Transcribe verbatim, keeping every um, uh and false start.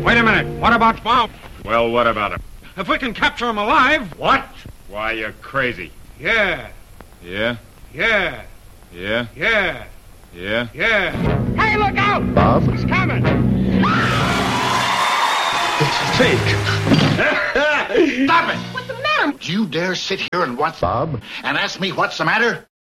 Wait a minute. What about Bob? Well, what about him? If we can capture him alive... What? Why, you're crazy. Yeah. Yeah? Yeah. Yeah? Yeah. Yeah? Yeah. Hey, look out! Bob? He's coming! It's fake. Stop it! What's the matter? Do you dare sit here and watch Bob? and ask me what's the matter?